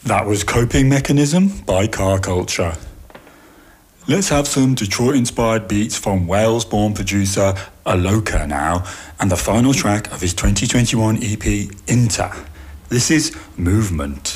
That was Coping Mechanism by Car Culture. Let's have some Detroit-inspired beats from Wales-born producer Aloka now, and the final track of his 2021 EP, Inter. This is Movement.